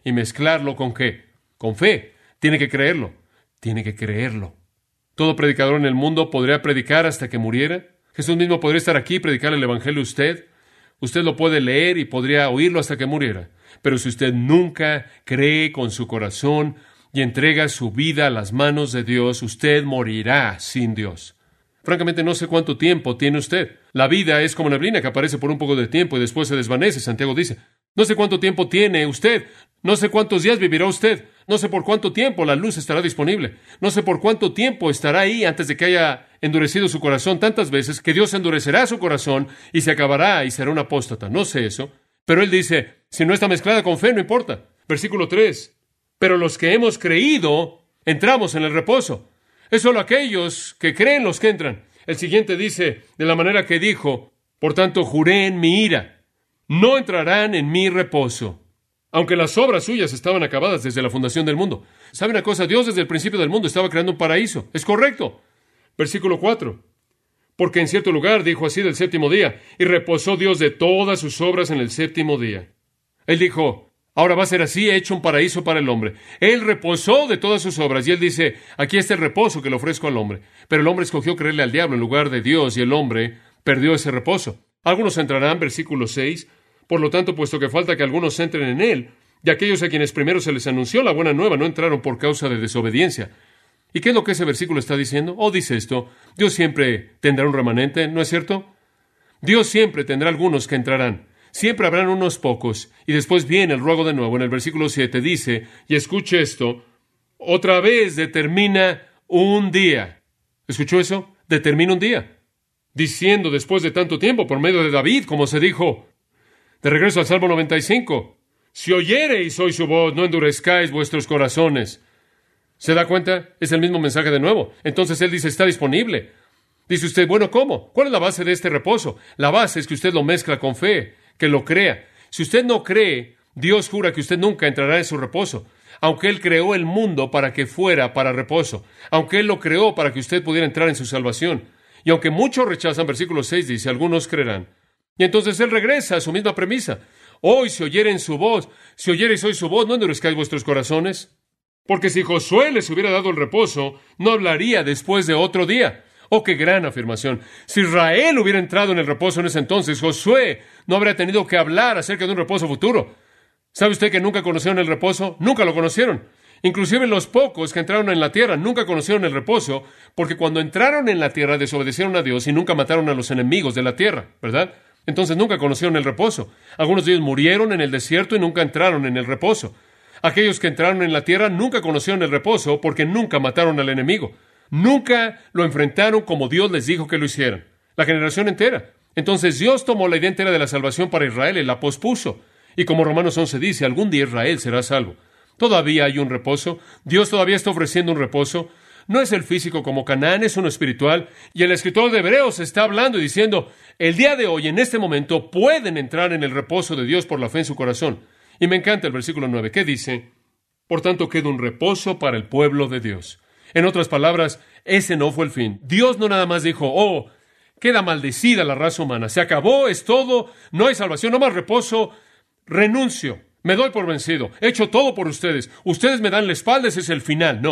y mezclarlo ¿con qué? Con fe. Tiene que creerlo. Tiene que creerlo. Todo predicador en el mundo podría predicar hasta que muriera. Jesús mismo podría estar aquí y predicar el Evangelio a usted. Usted lo puede leer y podría oírlo hasta que muriera. Pero si usted nunca cree con su corazón y entrega su vida a las manos de Dios, usted morirá sin Dios. Francamente, no sé cuánto tiempo tiene usted. La vida es como neblina que aparece por un poco de tiempo y después se desvanece, Santiago dice. No sé cuánto tiempo tiene usted. No sé cuántos días vivirá usted. No sé por cuánto tiempo la luz estará disponible. No sé por cuánto tiempo estará ahí antes de que haya endurecido su corazón tantas veces que Dios endurecerá su corazón y se acabará y será un apóstata. No sé eso. Pero él dice, si no está mezclada con fe, no importa. Versículo 3. Pero los que hemos creído, entramos en el reposo. Es solo aquellos que creen los que entran. El siguiente dice, de la manera que dijo, por tanto juré en mi ira, no entrarán en mi reposo. Aunque las obras suyas estaban acabadas desde la fundación del mundo. ¿Sabe una cosa? Dios desde el principio del mundo estaba creando un paraíso. Es correcto. Versículo 4. Porque en cierto lugar dijo así del séptimo día, y reposó Dios de todas sus obras en el séptimo día. Él dijo, ahora va a ser así, he hecho un paraíso para el hombre. Él reposó de todas sus obras. Y él dice, aquí está el reposo que le ofrezco al hombre. Pero el hombre escogió creerle al diablo en lugar de Dios, y el hombre perdió ese reposo. Algunos entrarán, versículo 6. Por lo tanto, puesto que falta que algunos entren en él, y aquellos a quienes primero se les anunció la buena nueva no entraron por causa de desobediencia. ¿Y qué es lo que ese versículo está diciendo? Dice esto, Dios siempre tendrá un remanente, ¿no es cierto? Dios siempre tendrá algunos que entrarán. Siempre habrán unos pocos. Y después viene el ruego de nuevo. En el versículo 7 dice, y escuche esto, otra vez determina un día. ¿Escuchó eso? Determina un día. Diciendo después de tanto tiempo, por medio de David, como se dijo, de regreso al Salmo 95, si oyereis hoy su voz, no endurezcáis vuestros corazones. ¿Se da cuenta? Es el mismo mensaje de nuevo. Entonces él dice, está disponible. Dice usted, bueno, ¿cómo? ¿Cuál es la base de este reposo? La base es que usted lo mezcla con fe, que lo crea. Si usted no cree, Dios jura que usted nunca entrará en su reposo. Aunque Él creó el mundo para que fuera para reposo. Aunque Él lo creó para que usted pudiera entrar en su salvación. Y aunque muchos rechazan, versículo 6 dice, algunos creerán. Y entonces Él regresa a su misma premisa. Hoy, si oyeren su voz, si oyereis hoy su voz, no endurezcáis vuestros corazones. Porque si Josué les hubiera dado el reposo, no hablaría después de otro día. ¡Oh, qué gran afirmación! Si Israel hubiera entrado en el reposo en ese entonces, Josué no habría tenido que hablar acerca de un reposo futuro. ¿Sabe usted que nunca conocieron el reposo? Nunca lo conocieron. Inclusive los pocos que entraron en la tierra nunca conocieron el reposo, porque cuando entraron en la tierra desobedecieron a Dios y nunca mataron a los enemigos de la tierra, ¿verdad? Entonces nunca conocieron el reposo. Algunos de ellos murieron en el desierto y nunca entraron en el reposo. Aquellos que entraron en la tierra nunca conocieron el reposo porque nunca mataron al enemigo. Nunca lo enfrentaron como Dios les dijo que lo hicieran. La generación entera. Entonces Dios tomó la idea entera de la salvación para Israel y la pospuso. Y como Romanos 11 dice, algún día Israel será salvo. Todavía hay un reposo. Dios todavía está ofreciendo un reposo. No es el físico como Canaán, es uno espiritual. Y el escritor de Hebreos está hablando y diciendo, el día de hoy, en este momento, pueden entrar en el reposo de Dios por la fe en su corazón. Y me encanta el versículo 9, ¿qué dice? Por tanto, queda un reposo para el pueblo de Dios. En otras palabras, ese no fue el fin. Dios no nada más dijo, queda maldecida la raza humana. Se acabó, es todo, no hay salvación, no más reposo, renuncio, me doy por vencido, he hecho todo por ustedes. Ustedes me dan la espalda, ese es el final.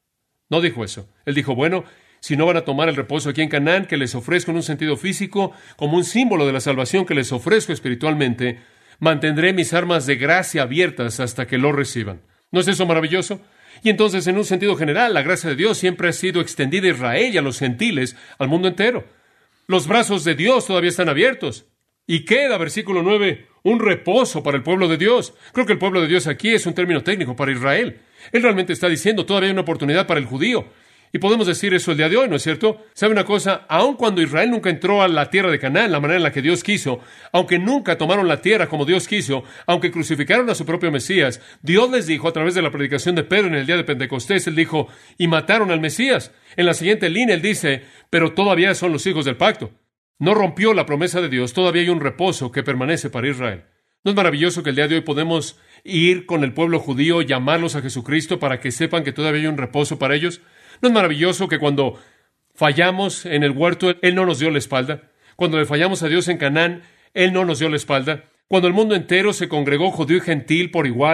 No dijo eso. Él dijo, bueno, si no van a tomar el reposo aquí en Canaán, que les ofrezco en un sentido físico, como un símbolo de la salvación que les ofrezco espiritualmente, mantendré mis armas de gracia abiertas hasta que lo reciban. ¿No es eso maravilloso? Y entonces, en un sentido general, la gracia de Dios siempre ha sido extendida a Israel y a los gentiles, al mundo entero. Los brazos de Dios todavía están abiertos. Y queda, versículo 9, un reposo para el pueblo de Dios. Creo que el pueblo de Dios aquí es un término técnico para Israel. Él realmente está diciendo, todavía hay una oportunidad para el judío. Y podemos decir eso el día de hoy, ¿no es cierto? ¿Sabe una cosa? Aun cuando Israel nunca entró a la tierra de Canaán, la manera en la que Dios quiso, aunque nunca tomaron la tierra como Dios quiso, aunque crucificaron a su propio Mesías, Dios les dijo a través de la predicación de Pedro en el día de Pentecostés, Él dijo, y mataron al Mesías. En la siguiente línea Él dice, pero todavía son los hijos del pacto. No rompió la promesa de Dios, todavía hay un reposo que permanece para Israel. ¿No es maravilloso que el día de hoy podemos ir con el pueblo judío, llamarlos a Jesucristo para que sepan que todavía hay un reposo para ellos? ¿No es maravilloso que cuando fallamos en el huerto, Él no nos dio la espalda? Cuando le fallamos a Dios en Canaán, Él no nos dio la espalda. Cuando el mundo entero se congregó, judío y gentil por igual,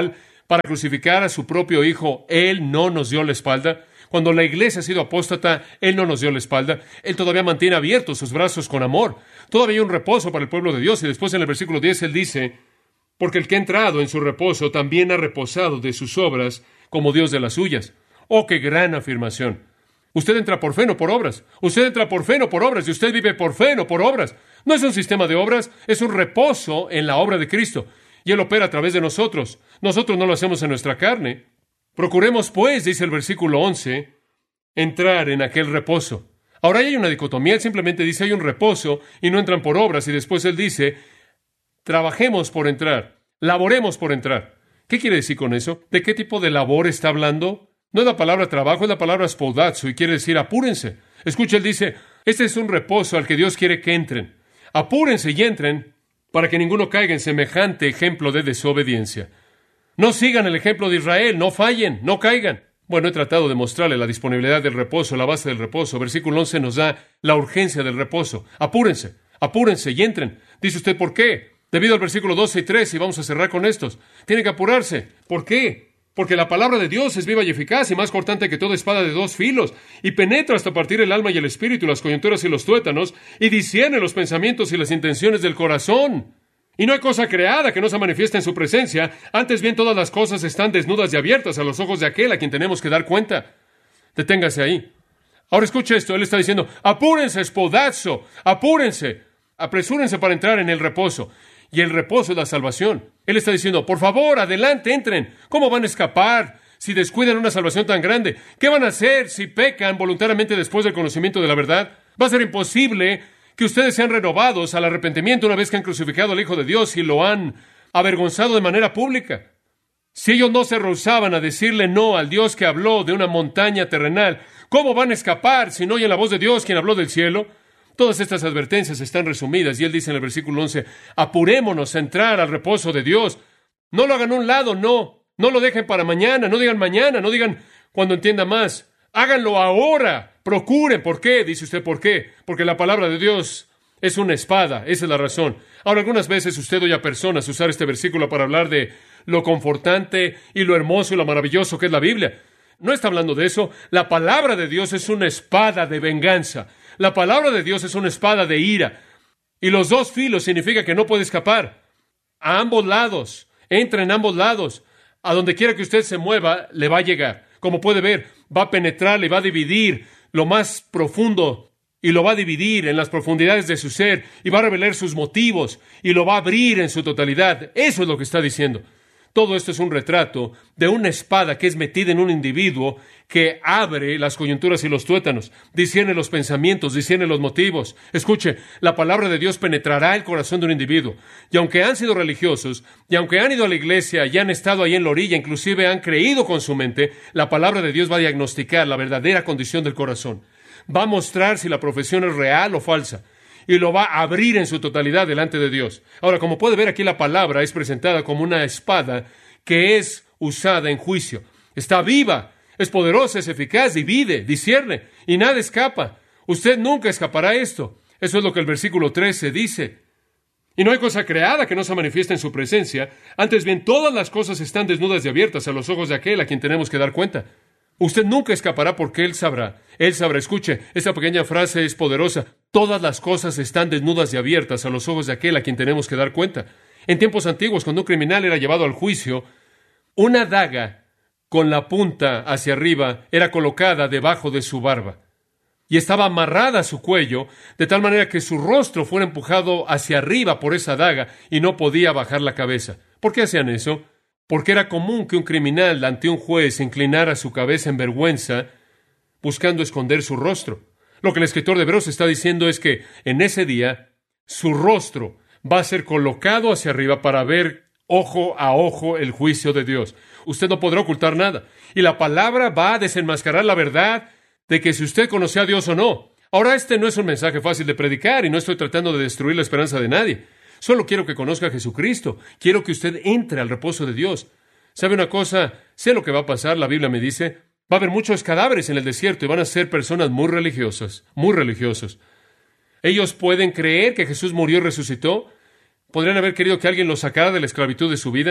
para crucificar a su propio Hijo, Él no nos dio la espalda. Cuando la iglesia ha sido apóstata, Él no nos dio la espalda. Él todavía mantiene abiertos sus brazos con amor. Todavía hay un reposo para el pueblo de Dios. Y después en el versículo 10 Él dice, porque el que ha entrado en su reposo también ha reposado de sus obras como Dios de las suyas. ¡Oh, qué gran afirmación! Usted entra por fe, no por obras. Usted entra por fe, no por obras. Y usted vive por fe, no por obras. No es un sistema de obras, es un reposo en la obra de Cristo. Y Él opera a través de nosotros. Nosotros no lo hacemos en nuestra carne. Procuremos, pues, dice el versículo 11, entrar en aquel reposo. Ahora hay una dicotomía. Él simplemente dice hay un reposo y no entran por obras. Y después Él dice, trabajemos por entrar, laboremos por entrar. ¿Qué quiere decir con eso? ¿De qué tipo de labor está hablando? No es la palabra trabajo, es la palabra spodazo y quiere decir apúrense. Escucha, Él dice, este es un reposo al que Dios quiere que entren. Apúrense y entren para que ninguno caiga en semejante ejemplo de desobediencia. No sigan el ejemplo de Israel, no fallen, no caigan. Bueno, he tratado de mostrarle la disponibilidad del reposo, la base del reposo. Versículo 11 nos da la urgencia del reposo. Apúrense, apúrense y entren. Dice usted, ¿por qué? Debido al versículo 12 y 13, y vamos a cerrar con estos. Tienen que apurarse. ¿Por qué? Porque la palabra de Dios es viva y eficaz y más cortante que toda espada de dos filos, y penetra hasta partir el alma y el espíritu, las coyunturas y los tuétanos, y discierne los pensamientos y las intenciones del corazón. Y no hay cosa creada que no se manifieste en su presencia, antes bien todas las cosas están desnudas y abiertas a los ojos de aquel a quien tenemos que dar cuenta. Deténgase ahí. Ahora escuche esto, Él está diciendo, apúrense, spodazo, apúrense, apresúrense para entrar en el reposo. Y el reposo es la salvación. Él está diciendo, por favor, adelante, entren. ¿Cómo van a escapar si descuidan una salvación tan grande? ¿Qué van a hacer si pecan voluntariamente después del conocimiento de la verdad? Va a ser imposible que ustedes sean renovados al arrepentimiento una vez que han crucificado al Hijo de Dios y lo han avergonzado de manera pública. Si ellos no se rehusaban a decirle no al Dios que habló de una montaña terrenal, ¿cómo van a escapar si no oyen la voz de Dios quien habló del cielo? Todas estas advertencias están resumidas y Él dice en el versículo 11, apurémonos a entrar al reposo de Dios. No lo hagan a un lado, no lo dejen para mañana, no digan cuando entienda más. Háganlo ahora, procuren. ¿Por qué? Dice usted, ¿por qué? Porque la palabra de Dios es una espada, esa es la razón. Ahora, algunas veces usted oye a personas usar este versículo para hablar de lo confortante y lo hermoso y lo maravilloso que es la Biblia. No está hablando de eso. La palabra de Dios es una espada de venganza. La palabra de Dios es una espada de ira. Y los dos filos significa que no puede escapar. A ambos lados. Entra en ambos lados. A donde quiera que usted se mueva, le va a llegar. Como puede ver, va a penetrarle, va a dividir lo más profundo y lo va a dividir en las profundidades de su ser y va a revelar sus motivos y lo va a abrir en su totalidad. Eso es lo que está diciendo. Todo esto es un retrato de una espada que es metida en un individuo que abre las coyunturas y los tuétanos, discierne los pensamientos, discierne los motivos. Escuche, la palabra de Dios penetrará el corazón de un individuo. Y aunque han sido religiosos, y aunque han ido a la iglesia y han estado ahí en la orilla, inclusive han creído con su mente, la palabra de Dios va a diagnosticar la verdadera condición del corazón. Va a mostrar si la profesión es real o falsa. Y lo va a abrir en su totalidad delante de Dios. Ahora, como puede ver aquí, la palabra es presentada como una espada que es usada en juicio. Está viva, es poderosa, es eficaz, divide, discierne, y nada escapa. Usted nunca escapará esto. Eso es lo que el versículo 13 dice. Y no hay cosa creada que no se manifieste en su presencia. Antes bien, todas las cosas están desnudas y abiertas a los ojos de aquel a quien tenemos que dar cuenta. Usted nunca escapará porque Él sabrá. Él sabrá. Escuche, esta pequeña frase es poderosa. Todas las cosas están desnudas y abiertas a los ojos de aquel a quien tenemos que dar cuenta. En tiempos antiguos, cuando un criminal era llevado al juicio, una daga con la punta hacia arriba era colocada debajo de su barba y estaba amarrada a su cuello de tal manera que su rostro fuera empujado hacia arriba por esa daga y no podía bajar la cabeza. ¿Por qué hacían eso? Porque era común que un criminal ante un juez inclinara su cabeza en vergüenza buscando esconder su rostro. Lo que el escritor de Hebreos está diciendo es que en ese día su rostro va a ser colocado hacia arriba para ver ojo a ojo el juicio de Dios. Usted no podrá ocultar nada. Y la palabra va a desenmascarar la verdad de que si usted conoce a Dios o no. Ahora, este no es un mensaje fácil de predicar y no estoy tratando de destruir la esperanza de nadie. Solo quiero que conozca a Jesucristo. Quiero que usted entre al reposo de Dios. ¿Sabe una cosa? Sé lo que va a pasar. La Biblia me dice, va a haber muchos cadáveres en el desierto y van a ser personas muy religiosas, muy religiosos. Ellos pueden creer que Jesús murió y resucitó. Podrían haber querido que alguien los sacara de la esclavitud de su vida,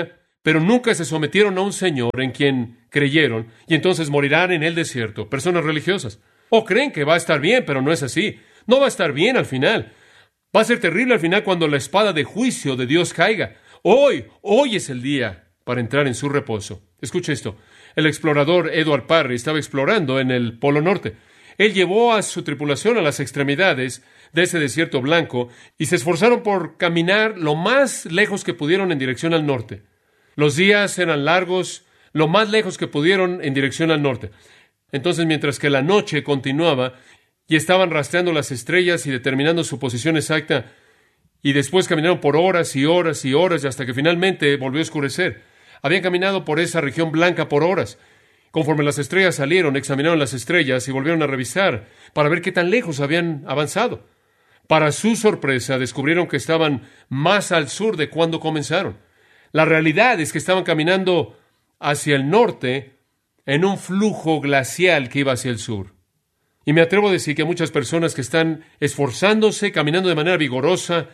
pero nunca se sometieron a un Señor en quien creyeron y entonces morirán en el desierto. Personas religiosas. O creen que va a estar bien, pero no es así. No va a estar bien al final. Va a ser terrible al final cuando la espada de juicio de Dios caiga. Hoy es el día para entrar en su reposo. Escuche esto. El explorador Edward Parry estaba explorando en el Polo Norte. Él llevó a su tripulación a las extremidades de ese desierto blanco y se esforzaron por caminar lo más lejos que pudieron en dirección al norte. Los días eran largos, lo más lejos que pudieron en dirección al norte. Entonces, mientras que la noche continuaba y estaban rastreando las estrellas y determinando su posición exacta, y después caminaron por horas y horas y horas y hasta que finalmente volvió a oscurecer. Habían caminado por esa región blanca por horas. Conforme las estrellas salieron, examinaron las estrellas y volvieron a revisar para ver qué tan lejos habían avanzado. Para su sorpresa, descubrieron que estaban más al sur de cuando comenzaron. La realidad es que estaban caminando hacia el norte en un flujo glacial que iba hacia el sur. Y me atrevo a decir que hay muchas personas que están esforzándose, caminando de manera vigorosa,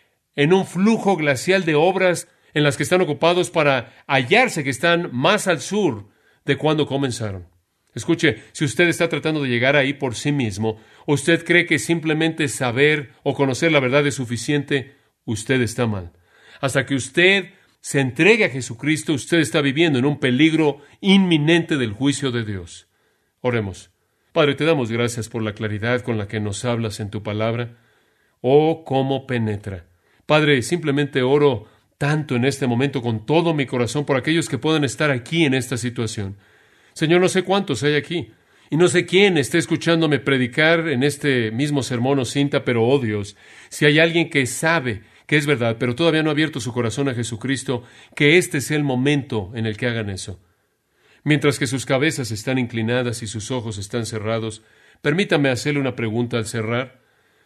en un flujo glacial de obras en las que están ocupados para hallarse que están más al sur de cuando comenzaron. Escuche, si usted está tratando de llegar ahí por sí mismo, o usted cree que simplemente saber o conocer la verdad es suficiente, usted está mal. Hasta que usted se entregue a Jesucristo, usted está viviendo en un peligro inminente del juicio de Dios. Oremos. Padre, te damos gracias por la claridad con la que nos hablas en tu palabra. Oh, cómo penetra. Padre, simplemente oro tanto en este momento con todo mi corazón por aquellos que puedan estar aquí en esta situación. Señor, no sé cuántos hay aquí, y no sé quién esté escuchándome predicar en este mismo sermón o cinta, pero oh Dios, si hay alguien que sabe que es verdad, pero todavía no ha abierto su corazón a Jesucristo, que este sea el momento en el que hagan eso. Mientras que sus cabezas están inclinadas y sus ojos están cerrados, permítame hacerle una pregunta al cerrar.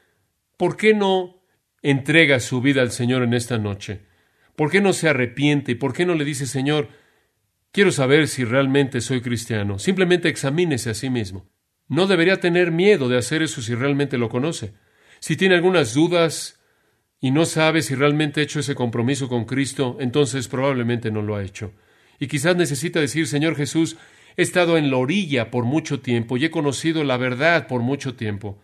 ¿Por qué no entrega su vida al Señor en esta noche? ¿Por qué no se arrepiente? ¿Y por qué no le dice, Señor, quiero saber si realmente soy cristiano? Simplemente examínese a sí mismo. No debería tener miedo de hacer eso si realmente lo conoce. Si tiene algunas dudas y no sabe si realmente ha hecho ese compromiso con Cristo, entonces probablemente no lo ha hecho. Y quizás necesita decir, Señor Jesús, he estado en la orilla por mucho tiempo y he conocido la verdad por mucho tiempo.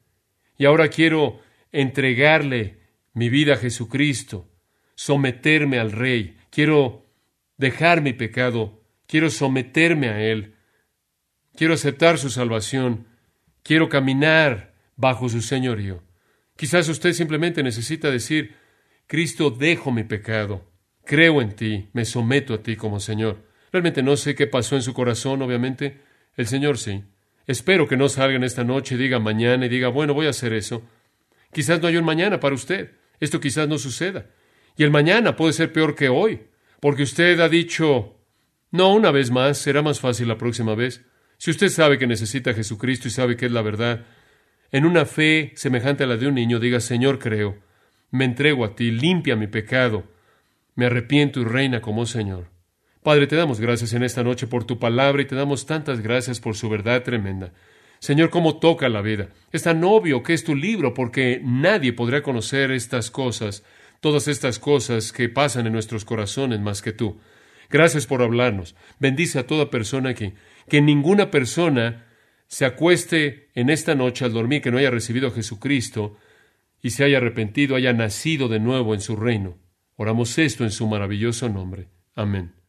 Y ahora quiero entregarle mi vida a Jesucristo, someterme al Rey. Quiero dejar mi pecado, quiero someterme a Él. Quiero aceptar su salvación. Quiero caminar bajo su señorío. Quizás usted simplemente necesita decir, Cristo, dejo mi pecado. Creo en ti, me someto a ti como Señor. Realmente no sé qué pasó en su corazón, obviamente. El Señor sí. Espero que no salga en esta noche, diga mañana y diga, bueno, voy a hacer eso. Quizás no hay un mañana para usted. Esto quizás no suceda. Y el mañana puede ser peor que hoy, porque usted ha dicho, no, una vez más, será más fácil la próxima vez. Si usted sabe que necesita a Jesucristo y sabe que es la verdad, en una fe semejante a la de un niño, diga, Señor, creo, me entrego a ti, limpia mi pecado, me arrepiento y reina como Señor. Padre, te damos gracias en esta noche por tu palabra y te damos tantas gracias por su verdad tremenda. Señor, cómo toca la vida. Es tan obvio que es tu libro porque nadie podrá conocer estas cosas, todas estas cosas que pasan en nuestros corazones más que tú. Gracias por hablarnos. Bendice a toda persona aquí. Que ninguna persona se acueste en esta noche al dormir que no haya recibido a Jesucristo y se haya arrepentido, haya nacido de nuevo en su reino. Oramos esto en su maravilloso nombre. Amén.